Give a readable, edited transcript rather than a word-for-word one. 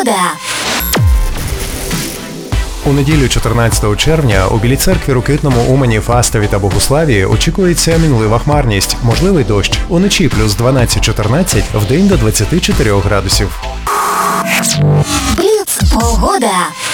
погода. У неділю 14 червня у Білій Церкві, Рокитному, Умані, Фастові та Богуславі очікується мінлива хмарність, можливий дощ. Уночі плюс 12-14, вдень до 24 градусів. Бліц погода.